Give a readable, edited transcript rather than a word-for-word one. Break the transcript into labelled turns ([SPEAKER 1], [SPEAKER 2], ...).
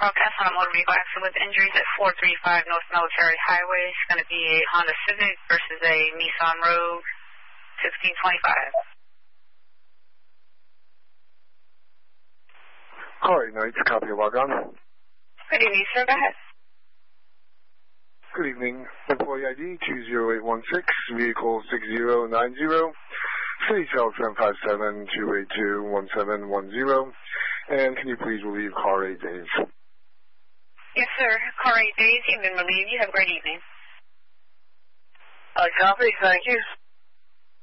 [SPEAKER 1] broadcast on a motor vehicle accident with injuries at 435 North Military Highway. It's going to be a Honda Civic versus a Nissan Rogue 1625.
[SPEAKER 2] All right, Knights, copy of log on.
[SPEAKER 1] Good evening, sir. Go ahead.
[SPEAKER 2] Good evening. Employee ID 20816, vehicle 6090, city cell 757-282-1710. And can you please relieve car 8 days?
[SPEAKER 1] Yes, sir. Car 8 days. You've been relieved. You have a great evening.
[SPEAKER 3] Copy. Thank you.